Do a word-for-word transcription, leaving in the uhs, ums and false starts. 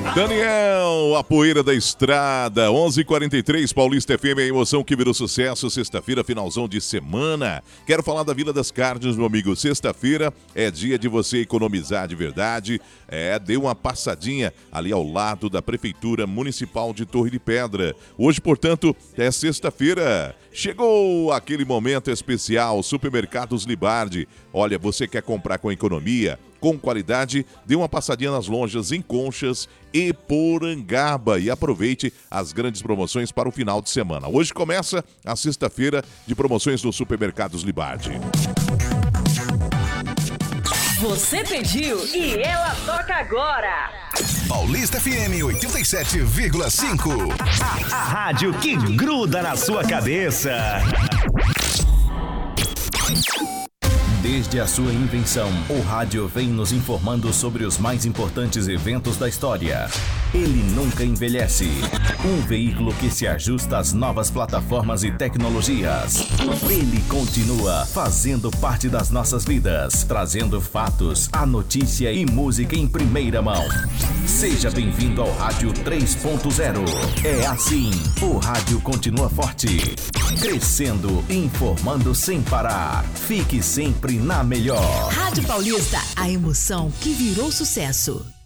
Daniel, a poeira da estrada, onze e quarenta e três, Paulista F M, a emoção que virou sucesso, sexta-feira, finalzão de semana. Quero falar da Vila das Carnes, meu amigo. Sexta-feira é dia de você economizar de verdade. É, dê uma passadinha ali ao lado da Prefeitura Municipal de Torre de Pedra. Hoje, portanto, é sexta-feira. Chegou aquele momento especial, Supermercados Libardi. Olha, você quer comprar com economia, com qualidade, dê uma passadinha nas lojas em Conchas e Porangaba e aproveite as grandes promoções para o final de semana. Hoje começa a sexta-feira de promoções do Supermercados Libardi. Você pediu e ela toca agora. Paulista F M oitenta e sete vírgula cinco. A, a rádio que gruda na sua cabeça. Desde a sua invenção, o rádio vem nos informando sobre os mais importantes eventos da história. Ele nunca envelhece. Um veículo que se ajusta às novas plataformas e tecnologias. Ele continua fazendo parte das nossas vidas, trazendo fatos, a notícia e música em primeira mão. Seja bem-vindo ao Rádio três ponto zero. É assim, o rádio continua forte, crescendo, informando sem parar. Fique sempre na melhor. Rádio Paulista, a emoção que virou sucesso.